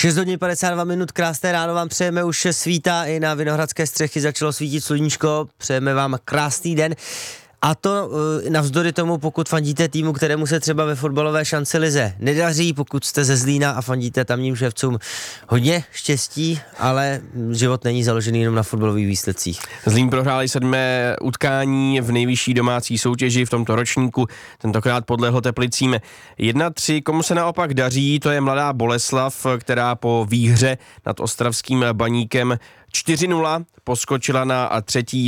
6 hodin 52 minut, krásné ráno vám přejeme, už svítá i na Vinohradské střechy, začalo svítit sluníčko, přejeme vám krásný den. A to navzdory tomu, pokud fandíte týmu, kterému se třeba ve fotbalové šancelize nedaří, pokud jste ze Zlína a fandíte tamním šéfcům, hodně štěstí, ale život není založený jenom na fotbalových výsledcích. Zlín prohráli 7. utkání v nejvyšší domácí soutěži v tomto ročníku, tentokrát podlehl Teplicím 1-3. Komu se naopak daří, to je Mladá Boleslav, která po výhře nad ostravským Baníkem 4-0 poskočila na 3.